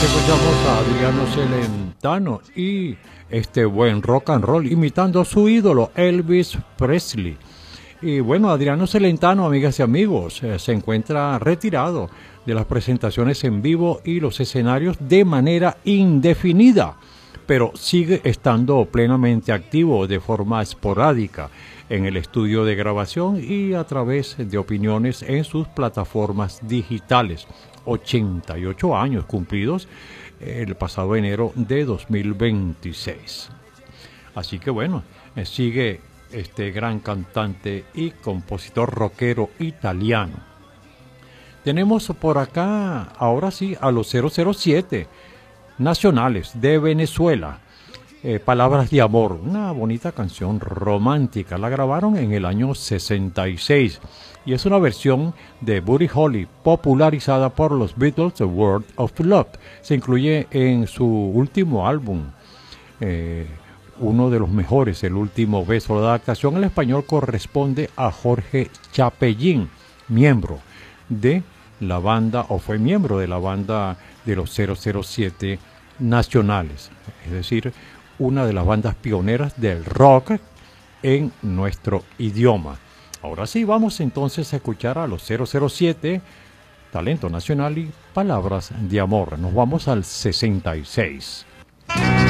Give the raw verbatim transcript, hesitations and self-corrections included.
Escuchamos a Adriano Celentano y este buen rock and roll imitando a su ídolo Elvis Presley. Y bueno, Adriano Celentano, amigas y amigos, eh, se encuentra retirado de las presentaciones en vivo y los escenarios de manera indefinida, pero sigue estando plenamente activo de forma esporádica en el estudio de grabación y a través de opiniones en sus plataformas digitales. ochenta y ocho años cumplidos el pasado enero de dos mil veintiséis. Así que bueno, eh, sigue este gran cantante y compositor rockero italiano. Tenemos por acá, ahora sí, a los cero cero siete nacionales de Venezuela. Eh, Palabras de Amor, una bonita canción romántica. La grabaron en el año sesenta y seis y es una versión de Buddy Holly popularizada por los Beatles, The World of Love. Se incluye en su último álbum, eh, uno de los mejores, El Último Beso. La adaptación al español corresponde a Jorge Chapellín, miembro de la banda, o fue miembro de la banda de los cero cero siete nacionales, es decir, una de las bandas pioneras del rock en nuestro idioma. Ahora sí, vamos entonces a escuchar a los cero cero siete, talento nacional y Palabras de Amor. Nos vamos al sesenta y seis.